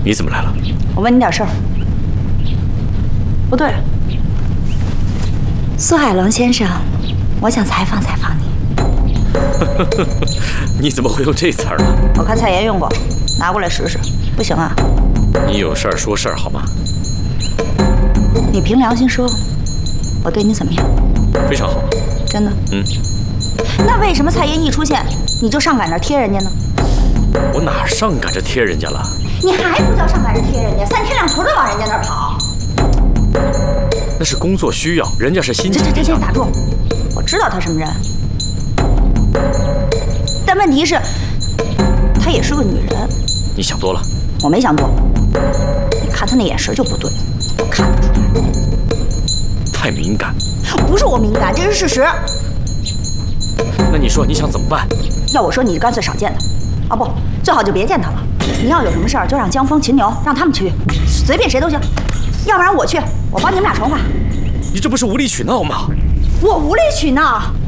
你怎么来了？ 我问你点事儿。不对，苏海龙先生，我想采访采访你。 你怎么会用这词儿呢？ 我看蔡爷用过，拿过来试试。不行啊？ 你有事儿说事儿好吗？ 你凭良心说，我对你怎么样？ 非常好。 真的？ 嗯。 那为什么蔡爷一出现，你就上赶着贴人家呢？ 我哪上赶着贴人家了？ 你还不叫上赶着贴人家，三天两头的往人家那儿跑。 那是工作需要，人家是心情。 这打住！我知道他什么人，但问题是，她也是个女人。 你想多了。 我没想多，你看他那眼神就不对，我看得出来。 太敏感。 不是我敏感，这是事实。 那你说你想怎么办？ 要我说，你就干脆少见他。啊不，最好就别见他了。你要有什么事儿，就让江峰、秦牛让他们去，随便谁都行。要不然我去，我帮你们俩筹划。 你这不是无理取闹吗？ 我无理取闹？